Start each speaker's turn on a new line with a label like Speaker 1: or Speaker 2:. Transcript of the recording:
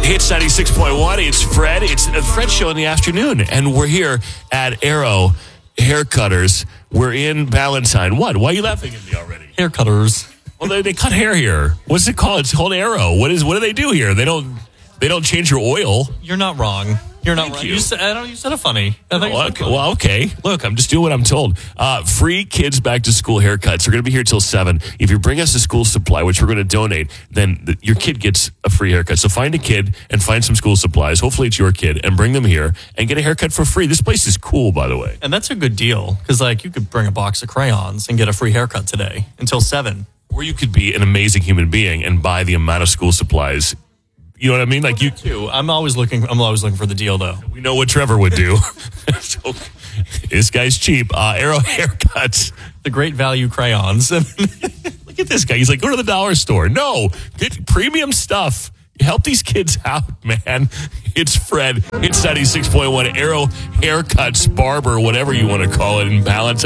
Speaker 1: Hits 96.1. It's Fred. It's a Fred show in the afternoon. And we're here at Arrow Haircutters. We're in Ballantyne. What? Why are you laughing at me already?
Speaker 2: Haircutters.
Speaker 1: Well, they cut hair here. What's it called? It's called Arrow. What do they do here? They don't change your oil.
Speaker 2: You're not wrong. You're not
Speaker 1: Thank
Speaker 2: wrong.
Speaker 1: you.
Speaker 2: You said it funny. I think
Speaker 1: Okay. Well, okay. Look, I'm just doing what I'm told. Free kids back to school haircuts. We're going to be here till 7. If you bring us a school supply, which we're going to donate, then your kid gets a free haircut. So find a kid and find some school supplies. Hopefully it's your kid, and bring them here and get a haircut for free. This place is cool, by the way.
Speaker 2: And that's a good deal because, you could bring a box of crayons and get a free haircut today until 7.
Speaker 1: Or you could be an amazing human being and buy the amount of school supplies. You know what I mean? Like you
Speaker 2: Too. I'm always looking for the deal, though.
Speaker 1: We know what Trevor would do. So, this guy's cheap. Arrow Haircuts.
Speaker 2: The great value crayons.
Speaker 1: Look at this guy. He's like, go to the dollar store. No, get premium stuff. Help these kids out, man. It's Fred. It's 96.1 Arrow Haircuts, Barber, whatever you want to call it, in Ballantyne.